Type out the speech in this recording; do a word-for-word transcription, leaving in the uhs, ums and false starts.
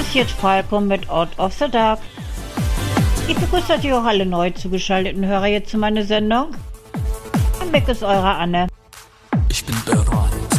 Hier ist Falco mit Out of the Dark. Ich begrüße natürlich auch alle neu zugeschalteten Hörer hier zu meiner Sendung. Am Mic ist eure Anne. Ich bin bereit.